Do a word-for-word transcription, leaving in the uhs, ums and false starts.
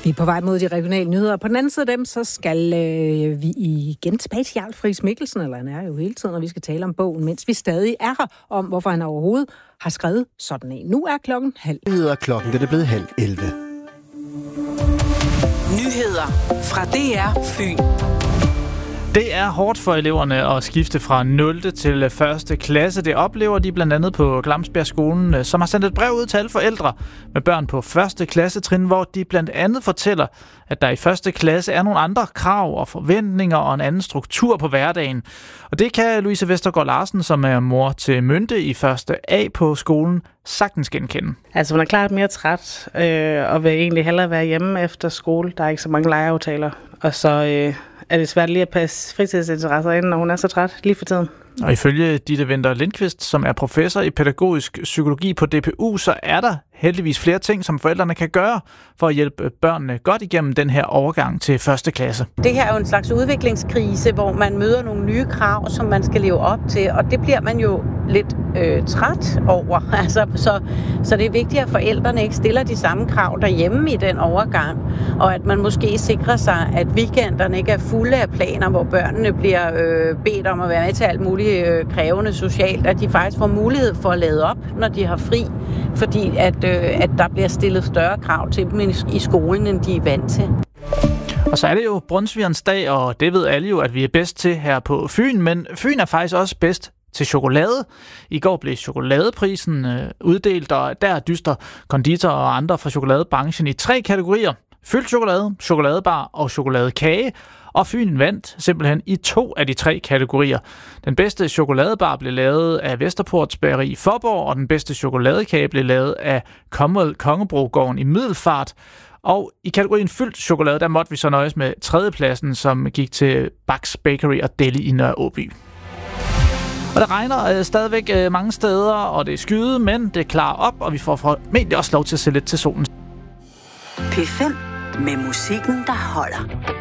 Vi er på vej mod de regionale nyheder, og på den anden side af dem, så skal øh, vi igen tilbage til Jarl Friis Mikkelsen, eller han er jo hele tiden, og vi skal tale om bogen, mens vi stadig er her, om hvorfor han overhovedet har skrevet sådan en. Nu er klokken halv. Nyheder klokken, det er blevet halv elleve. Nyheder fra D R Fyn. Det er hårdt for eleverne at skifte fra nul til første klasse. Det oplever de blandt andet på Glamsbjergskolen, som har sendt et brev ud til alle forældre med børn på første klassetrin, hvor de blandt andet fortæller, at der i første klasse er nogle andre krav og forventninger og en anden struktur på hverdagen. Og det kan Louise Vestergaard Larsen, som er mor til Mynte i første A på skolen, sagtens genkende. Altså hun er klart mere træt øh, og vil egentlig hellere være hjemme efter skole. Der er ikke så mange legeaftaler. Og så øh, er det svært lige at passe fritidsinteresser ind, når hun er så træt lige for tiden. Og ifølge Ditte Winther Lindqvist, som er professor i pædagogisk psykologi på D P U, så er der heldigvis flere ting, som forældrene kan gøre for at hjælpe børnene godt igennem den her overgang til første klasse. Det her er jo en slags udviklingskrise, hvor man møder nogle nye krav, som man skal leve op til, og det bliver man jo lidt øh, træt over. Altså, så, så det er vigtigt, at forældrene ikke stiller de samme krav derhjemme i den overgang, og at man måske sikrer sig, at weekenderne ikke er fulde af planer, hvor børnene bliver øh, bedt om at være med til alt muligt øh, krævende socialt, at de faktisk får mulighed for at lade op, når de har fri, fordi at at der bliver stillet større krav til dem i skolen, end de er vant til. Og så er det jo Brunsvigerens dag, og det ved alle jo, at vi er bedst til her på Fyn, men Fyn er faktisk også bedst til chokolade. I går blev chokoladeprisen øh, uddelt, og der dyster konditor og andre fra chokoladebranchen i tre kategorier. Fyldt chokolade, chokoladebar og chokoladekage. Og Fyn vandt simpelthen i to af de tre kategorier. Den bedste chokoladebar blev lavet af Vesterports Bageri i Faaborg, og den bedste chokoladekage blev lavet af Commonwealth Kongebrogården i Middelfart. Og i kategorien fyldt chokolade, der måtte vi så nøjes med tredjepladsen, som gik til Bachs Bakery og Deli i Nørre Åby. Og det regner øh, stadigvæk øh, mange steder, og det er skyet, men det klarer op, og vi får formentlig også lov til at se lidt til solen. P fem med musikken, der holder.